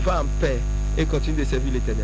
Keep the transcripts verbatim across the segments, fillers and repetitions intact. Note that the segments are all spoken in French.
Va en paix et continue de servir l'Éternel.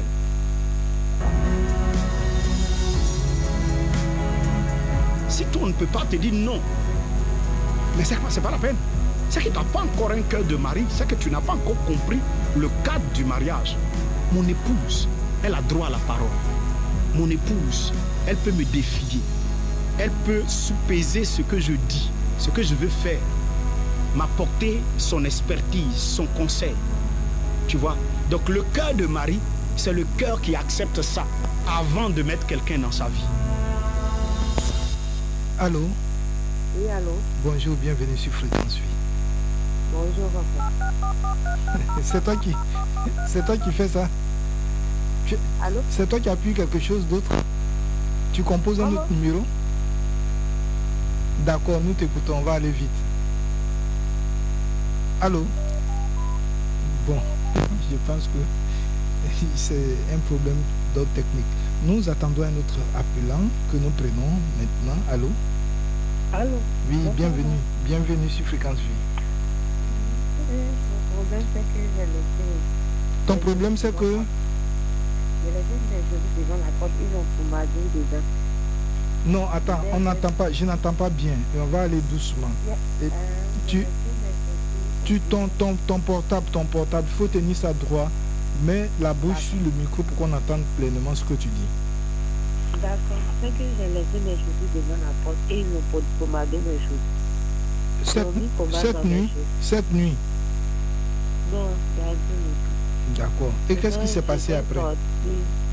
Si toi on ne peut pas te dire non, mais c'est pas, c'est pas la peine. C'est que tu n'as pas encore un cœur de mari, c'est que tu n'as pas encore compris le cadre du mariage. Mon épouse, elle a droit à la parole. Mon épouse, elle peut me défier. Elle peut sous-peser ce que je dis, ce que je veux faire. M'apporter son expertise, son conseil. Tu vois? Donc le cœur de mari, c'est le cœur qui accepte ça avant de mettre quelqu'un dans sa vie. Allô? Oui, allô? Bonjour, bienvenue sur Fréquence Vie. Bonjour, papa. C'est toi qui... C'est toi qui fais ça? Tu... Allô? C'est toi qui appuies quelque chose d'autre? Tu composes un Allô? autre numéro? D'accord, nous t'écoutons, on va aller vite. Allô? Bon, je pense que c'est un problème d'ordre technique. Nous attendons un autre appelant que nous prenons maintenant. Allô? Allô? Oui, Bonjour. bienvenue. Bienvenue sur Fréquence Vie. Mon problème, c'est que j'ai laissé... Ton problème, c'est que... J'ai laissé mes cheveux devant la porte, ils ont pommardé dedans. Non, attends, on n'entend pas, je n'entends pas bien. Et on va aller doucement. Et Euh, tu, tu ton, ton, ton portable, ton portable, il faut tenir ça droit. Mets la bouche sur le micro pour qu'on entende pleinement ce que tu dis. D'accord. C'est que j'ai laissé mes cheveux devant la porte et ils ont pommardé mes cheveux. Cette, Ils ont mis pommade cette dans mes nuit, cheveux. cette nuit. Non, il y a deux minutes. D'accord. Et qu'est-ce qui s'est passé J'étais après? sortie.